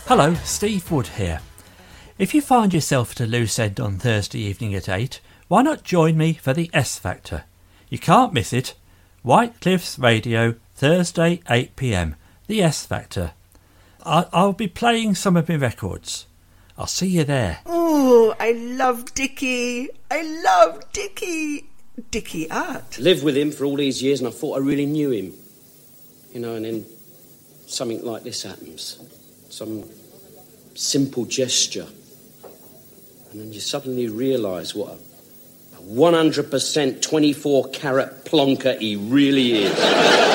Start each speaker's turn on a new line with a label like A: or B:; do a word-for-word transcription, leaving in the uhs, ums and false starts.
A: Hello, Steve Wood here. If you find yourself at a loose end on Thursday evening at eight, why not join me for the S Factor? You can't miss it. White Cliffs Radio, Thursday eight p m. The S Factor. I- I'll be playing some of my records. I'll see you there.
B: Oh, I love Dickie. I love Dickie. Dickie Art.
C: Lived with him for all these years and I thought I really knew him. You know, and then something like this happens. Some simple gesture. And then you suddenly realise what a one hundred percent twenty-four carat plonker he really is.